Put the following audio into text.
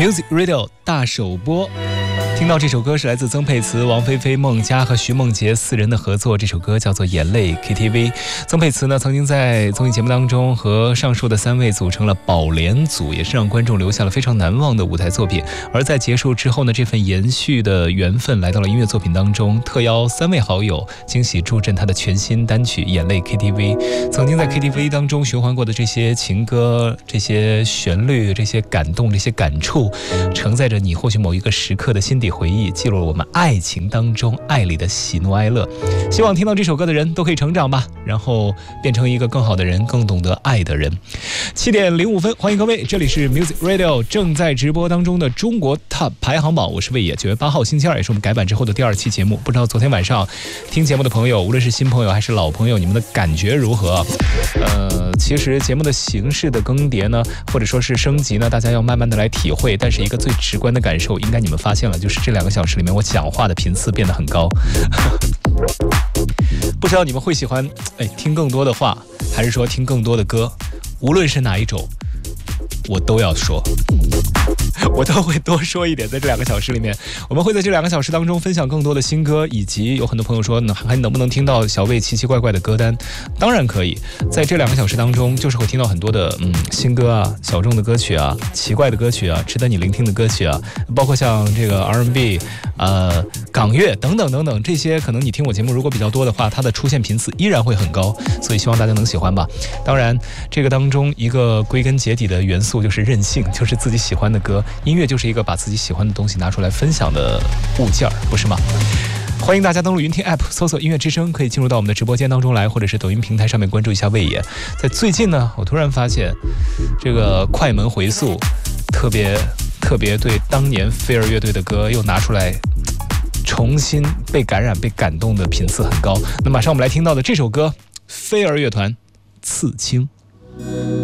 Music Radio 大首播。听到这首歌是来自曾沛慈、王菲菲、孟佳和徐梦洁4人的合作，这首歌叫做《眼泪 KTV》。曾沛慈呢，曾经在综艺节目当中和上述的3位组成了宝莲组，也是让观众留下了非常难忘的舞台作品。而在结束之后呢，这份延续的缘分来到了音乐作品当中，特邀3位好友惊喜助阵他的全新单曲《眼泪 KTV》。曾经在 KTV 当中循环过的这些情歌、这些旋律、这些感动、这些感触，承载着你或许某一个时刻的心底回忆，记录了我们爱情当中爱里的喜怒哀乐。希望听到这首歌的人都可以成长吧，然后变成一个更好的人，更懂得爱的人。7点05分，欢迎各位，这里是 Music Radio 正在直播当中的中国 Top 排行榜，我是魏野。9月8号星期二，也是我们改版之后的第2期节目。不知道昨天晚上听节目的朋友，无论是新朋友还是老朋友，你们的感觉如何？其实节目的形式的更迭呢，或者说是升级呢，大家要慢慢的来体会。但是一个最直观的感受，应该你们发现了，就是这2个小时里面我讲话的频次变得很高。不知道你们会喜欢听更多的话，还是说听更多的歌？无论是哪一种，我都要说，我都会多说一点。在这2个小时里面，我们会在这2个小时当中分享更多的新歌，以及有很多朋友说还能不能听到小魏奇奇怪怪的歌单？当然可以，在这2个小时当中，就是会听到很多的新歌啊、小众的歌曲啊、奇怪的歌曲啊、值得你聆听的歌曲啊，包括像这个 R&B、港乐等等等等，这些可能你听我节目如果比较多的话，它的出现频次依然会很高，所以希望大家能喜欢吧。当然，这个当中一个归根结底的元素就是任性，就是自己喜欢的歌。音乐就是一个把自己喜欢的东西拿出来分享的物件，不是吗？欢迎大家登录云听 App 搜索音乐之声，可以进入到我们的直播间当中来，或者是抖音平台上面关注一下魏野。在最近呢，我突然发现这个快门回溯特别对当年飞儿乐队的歌又拿出来重新被感染被感动的频次很高。那马上我们来听到的这首歌，飞儿乐团《刺青》。